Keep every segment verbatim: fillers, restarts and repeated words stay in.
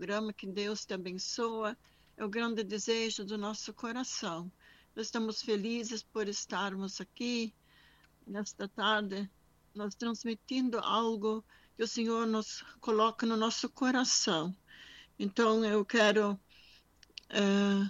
programa. Que Deus te abençoe. É o grande desejo do nosso coração. Nós estamos felizes por estarmos aqui nesta tarde, nós transmitindo algo que o Senhor nos coloca no nosso coração. Então, eu quero uh,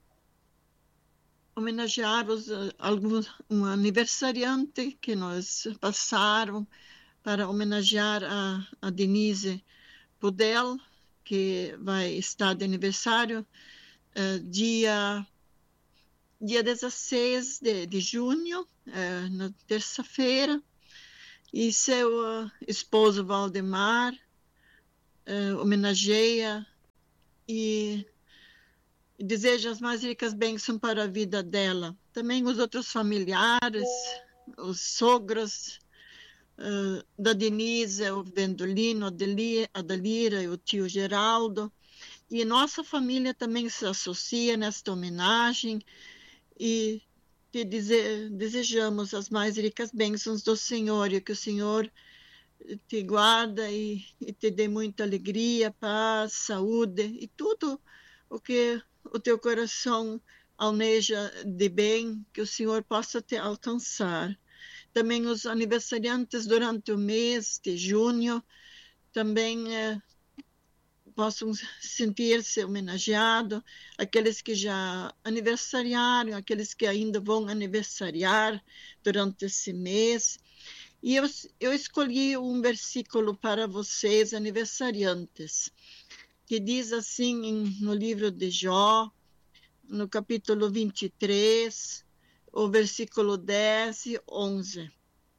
homenagear os, uh, alguns, um aniversariante que nós passaram para homenagear a, a Denise Pudel, que vai estar de aniversário uh, dia, dia dezesseis de, de junho, uh, na terça-feira, e seu uh, esposo Valdemar uh, homenageia e deseja as mais ricas bênçãos para a vida dela. Também os outros familiares, os sogros uh, da Denise, o Vendolino, a Dalira e o tio Geraldo. E nossa família também se associa nesta homenagem e te dese desejamos as mais ricas bênçãos do Senhor e que o Senhor te guarda e, e te dê muita alegria, paz, saúde e tudo o que o teu coração almeja de bem, que o Senhor possa te alcançar. Também os aniversariantes durante o mês de junho também eh, possam sentir-se homenageados, aqueles que já aniversariaram, aqueles que ainda vão aniversariar durante esse mês. E eu, eu escolhi um versículo para vocês, aniversariantes, que diz assim em, no livro de Jó, no capítulo vinte e três, o versículo dez e onze.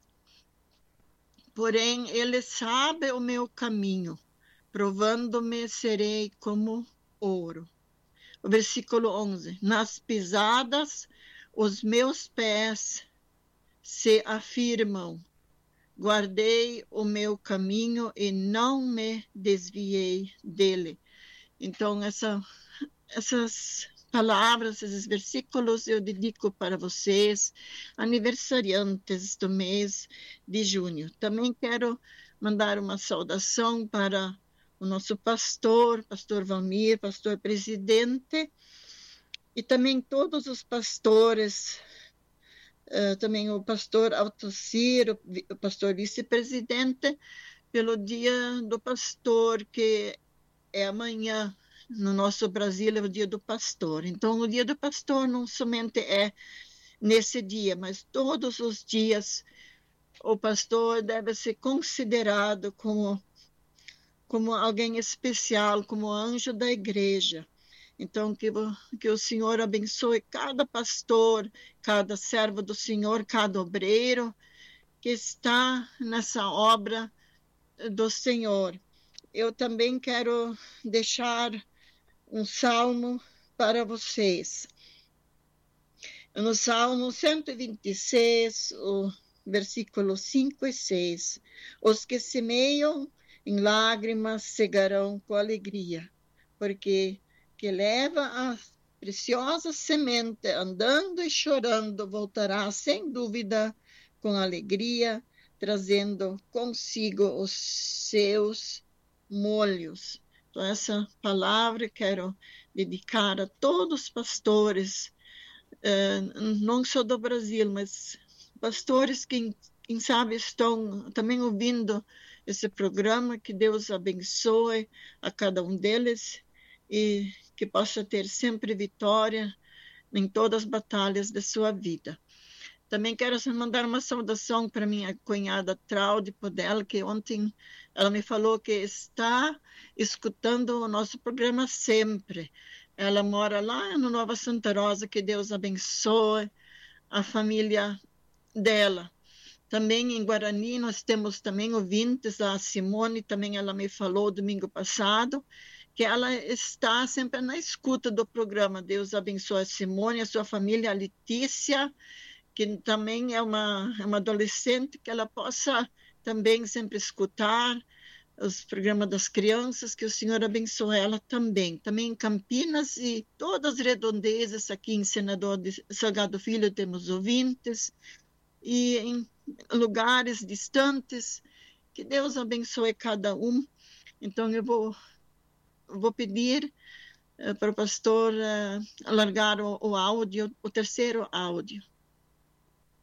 Porém, ele sabe o meu caminho, provando-me serei como ouro. O versículo onze. Nas pisadas, os meus pés se afirmam. Guardei o meu caminho e não me desviei dele. Então, essa, essas palavras, esses versículos eu dedico para vocês, aniversariantes do mês de junho. Também quero mandar uma saudação para o nosso pastor, pastor Valmir, pastor presidente, e também todos os pastores, uh, também o pastor Altocir, o, o pastor vice-presidente, pelo dia do pastor, que é amanhã. No nosso Brasil é o dia do pastor. Então, o dia do pastor não somente é nesse dia, mas todos os dias o pastor deve ser considerado como, como alguém especial, como anjo da igreja. Então, que, que o Senhor abençoe cada pastor, cada servo do Senhor, cada obreiro que está nessa obra do Senhor. Eu também quero deixar um salmo para vocês. No Salmo cento e vinte e seis, o versículo cinco e seis. Os que semeiam em lágrimas cegarão com alegria, porque que leva a preciosa semente andando e chorando voltará sem dúvida com alegria, trazendo consigo os seus molhos. Então, essa palavra eu quero dedicar a todos os pastores, eh, não só do Brasil, mas pastores que, quem sabe, estão também ouvindo esse programa. Que Deus abençoe a cada um deles e que possa ter sempre vitória em todas as batalhas de sua vida. Também quero mandar uma saudação para minha cunhada Traude Podel, que ontem ela me falou que está escutando o nosso programa sempre. Ela mora lá no Nova Santa Rosa, que Deus abençoe a família dela. Também em Guarani nós temos também ouvintes, a Simone também ela me falou domingo passado, que ela está sempre na escuta do programa. Deus abençoe a Simone, a sua família, a Letícia, que também é uma, é uma adolescente, que ela possa também sempre escutar os programas das crianças, que o Senhor abençoe ela também. Também em Campinas e todas as redondezas, aqui em Senador de Salgado Filho temos ouvintes, e em lugares distantes, que Deus abençoe cada um. Então eu vou vou pedir uh, para o pastor uh, alargar o, o áudio, o terceiro áudio.